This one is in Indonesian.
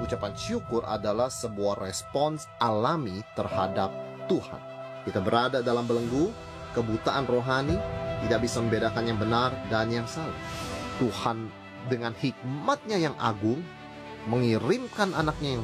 ucapan syukur adalah sebuah respons alami terhadap Tuhan. Kita berada dalam belenggu, kebutaan rohani, tidak bisa membedakan yang benar dan yang salah. Tuhan dengan hikmat-Nya yang agung mengirimkan anaknya yang